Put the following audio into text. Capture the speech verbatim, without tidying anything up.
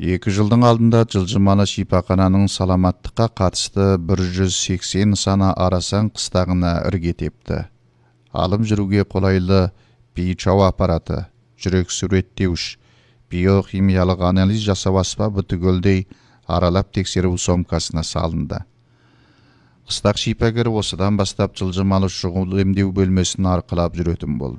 Екі жылдың алдында жылжымалы шипақананың саламаттыққа қатысты бір жүз сексен нысана арасан қыстағына ірге тепті. Алып жүруге қолайлы бейчау аппараты, жүрек суреттеуіш, биохимиялық анализ жасау аспабы түгелдей аралап тексеру сомкасына салынды. Қыстақ шипагері осыдан бастап жылжымалы шұғыл емдеу бөлмесін арқылап жүретін болды.